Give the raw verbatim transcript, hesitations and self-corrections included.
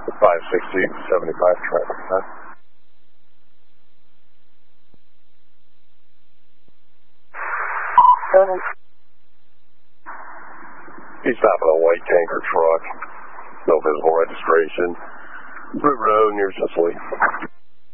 five sixty, seventy-five traffic. Huh? He's stopping a white tanker truck. No visible registration. Route road near Sicily.